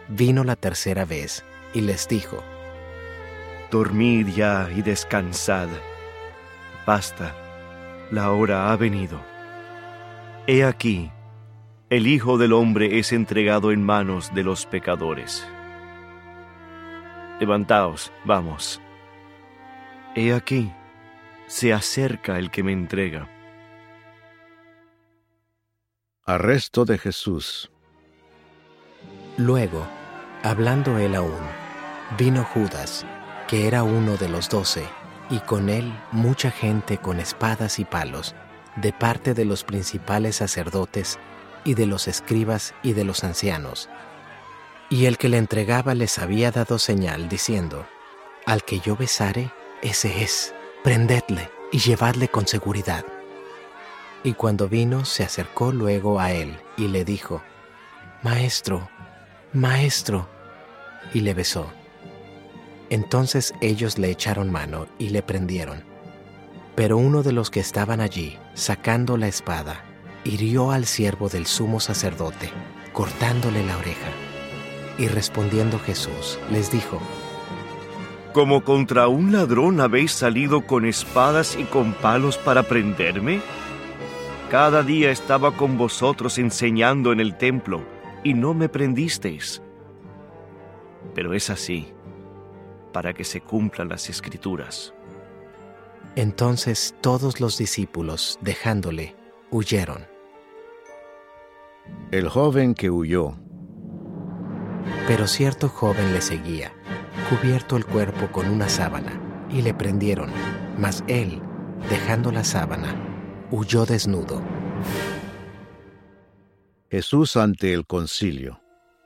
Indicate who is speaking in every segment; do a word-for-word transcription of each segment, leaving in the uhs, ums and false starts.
Speaker 1: vino la tercera vez y les dijo:
Speaker 2: Dormid ya y descansad. Basta, la hora ha venido. He aquí, el Hijo del Hombre es entregado en manos de los pecadores. Levantaos, vamos. He aquí, se acerca el que me entrega.
Speaker 3: Arresto de Jesús.
Speaker 1: Luego, hablando él aún, vino Judas, que era uno de los doce, y con él mucha gente con espadas y palos, de parte de los principales sacerdotes, y de los escribas y de los ancianos. Y el que le entregaba les había dado señal, diciendo: Al que yo besare, ese es, prendedle y llevadle con seguridad. Y cuando vino, se acercó luego a él, y le dijo: Maestro, Maestro, y le besó. Entonces ellos le echaron mano y le prendieron. Pero uno de los que estaban allí, sacando la espada, hirió al siervo del sumo sacerdote, cortándole la oreja. Y respondiendo Jesús, les dijo:
Speaker 2: ¿Como contra un ladrón habéis salido con espadas y con palos para prenderme? Cada día estaba con vosotros enseñando en el templo, y no me prendisteis. Pero es así, para que se cumplan las Escrituras.
Speaker 1: Entonces todos los discípulos, dejándole, huyeron.
Speaker 3: El joven que huyó.
Speaker 1: Pero cierto joven le seguía, cubierto el cuerpo con una sábana, y le prendieron, mas él, dejando la sábana, huyó desnudo.
Speaker 3: Jesús ante el concilio.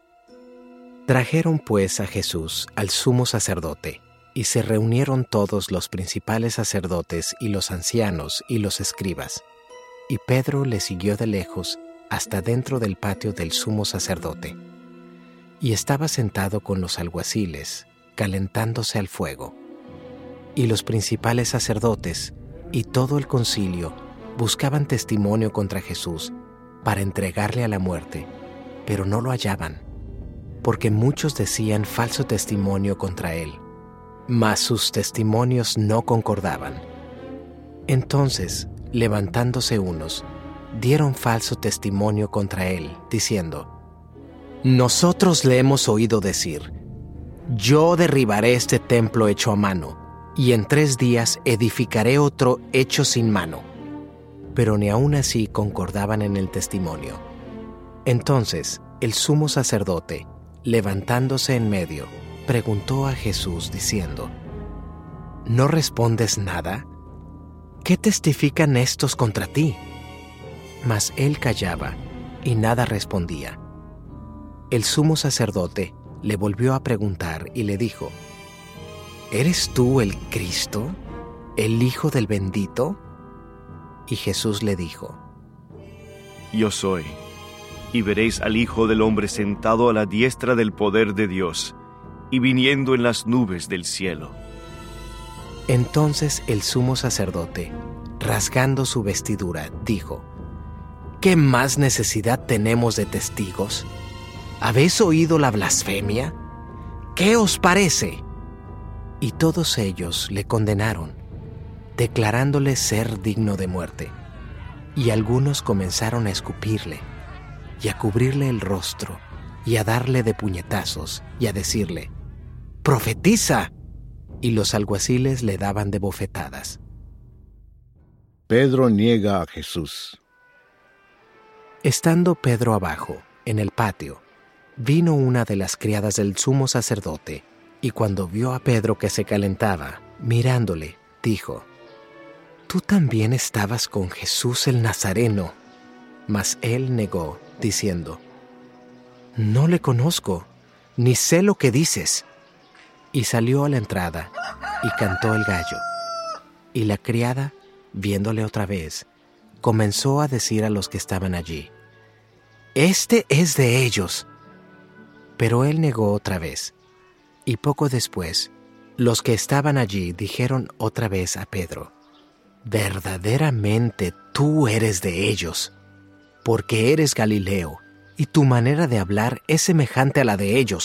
Speaker 1: Trajeron pues a Jesús al sumo sacerdote, y se reunieron todos los principales sacerdotes y los ancianos y los escribas. Y Pedro le siguió de lejos hasta dentro del patio del sumo sacerdote. Y estaba sentado con los alguaciles, calentándose al fuego. Y los principales sacerdotes y todo el concilio buscaban testimonio contra Jesús para entregarle a la muerte, pero no lo hallaban, porque muchos decían falso testimonio contra él, mas sus testimonios no concordaban. Entonces, levantándose unos, dieron falso testimonio contra él, diciendo: Nosotros le hemos oído decir: Yo derribaré este templo hecho a mano, y en tres días edificaré otro hecho sin mano. Pero ni aun así concordaban en el testimonio. Entonces el sumo sacerdote, levantándose en medio, preguntó a Jesús diciendo: ¿No respondes nada? ¿Qué testifican estos contra ti? Mas él callaba y nada respondía. El sumo sacerdote le volvió a preguntar y le dijo: ¿Eres tú el Cristo, el Hijo del Bendito? Y Jesús le dijo:
Speaker 2: Yo soy, y veréis al Hijo del Hombre sentado a la diestra del poder de Dios, y viniendo en las nubes del cielo.
Speaker 1: Entonces el sumo sacerdote, rasgando su vestidura, dijo: ¿Qué más necesidad tenemos de testigos? ¿Habéis oído la blasfemia? ¿Qué os parece? Y todos ellos le condenaron, declarándole ser digno de muerte. Y algunos comenzaron a escupirle, y a cubrirle el rostro, y a darle de puñetazos, y a decirle: ¡Profetiza! Y los alguaciles le daban de bofetadas.
Speaker 3: Pedro niega a Jesús.
Speaker 1: Estando Pedro abajo, en el patio, vino una de las criadas del sumo sacerdote, y cuando vio a Pedro que se calentaba, mirándole, dijo: Tú también estabas con Jesús el Nazareno. Mas él negó, diciendo: No le conozco, ni sé lo que dices. Y salió a la entrada, y cantó el gallo. Y la criada, viéndole otra vez, comenzó a decir a los que estaban allí: Este es de ellos. Pero él negó otra vez. Y poco después, los que estaban allí dijeron otra vez a Pedro: Verdaderamente tú eres de ellos, porque eres Galileo, y tu manera de hablar es semejante a la de ellos.